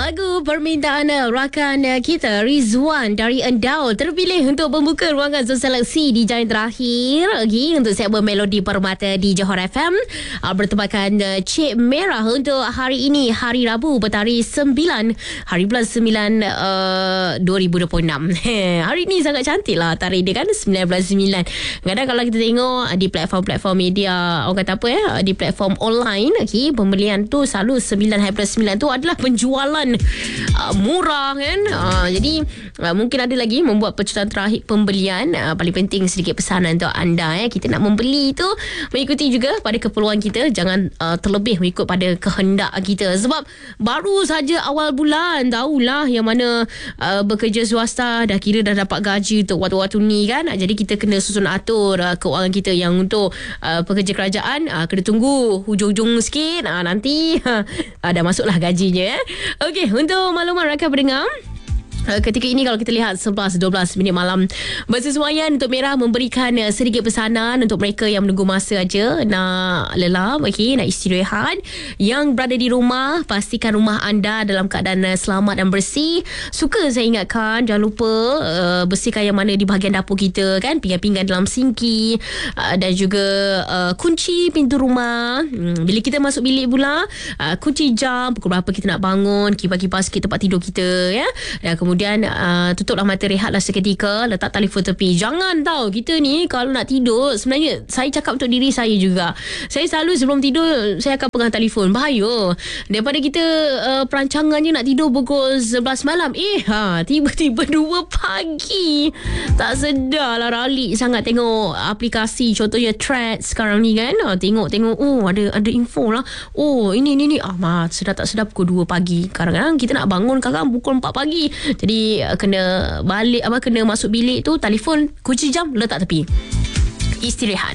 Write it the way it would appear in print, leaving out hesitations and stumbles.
Lagu permintaan rakan kita Rizwan dari Endau terpilih untuk membuka ruangan seleksi di jam terakhir lagi untuk segmen Melodi Permata di Johor FM bertebakan Cik Merah untuk hari ini, hari Rabu, bertarikh 9 hari bulan 9 2026. Hari ini sangat cantik lah tarikh dia kan, 19/9. Kadang kalau kita tengok di platform-platform media, orang kata apa di platform online, pembelian tu selalu 9/9 tu adalah penjualan murah kan. Jadi mungkin ada lagi membuat pencatutan terakhir pembelian. Paling penting sedikit pesanan untuk anda kita nak membeli tu mengikuti juga pada keperluan kita, jangan terlebih mengikut pada kehendak kita, sebab baru saja awal bulan, tahulah yang mana bekerja swasta dah kira dah dapat gaji untuk waktu-waktu ni kan. Jadi kita kena susun atur keuangan kita. Yang untuk pekerja kerajaan kena tunggu hujung-hujung sikit, nanti dah masuklah gajinya. Okey, untuk makluman rakan pendengar, ketika ini kalau kita lihat 11-12 minit malam, bersesuaian untuk Merah memberikan sedikit pesanan untuk mereka yang menunggu masa aja nak lelap, nak istirahat. Yang berada di rumah, pastikan rumah anda dalam keadaan selamat dan bersih. Suka saya ingatkan, jangan lupa bersihkan yang mana di bahagian dapur kita kan, pinggan-pinggan dalam sinki, dan juga kunci pintu rumah. Bila kita masuk bilik pula, kunci jam, pukul berapa kita nak bangun, kipas-kipas sikit tempat tidur kita ya. Dan kemudian tutuplah mata, rehatlah seketika, letak telefon tepi. Jangan tahu kita ni kalau nak tidur, sebenarnya saya cakap untuk diri saya juga, saya selalu sebelum tidur saya akan pegang telefon. Bahaya daripada kita perancangannya nak tidur pukul 11 malam, tiba-tiba 2 pagi, tak sedarlah, ralik sangat tengok aplikasi, contohnya Threads sekarang ni kan. Tengok ada info lah, ini sudah tak sedap pukul 2 pagi. Kadang-kadang kita nak bangun kadang pukul 4 pagi. Jadi kena balik, kena masuk bilik tu, telefon, kunci jam letak tepi, istirahat.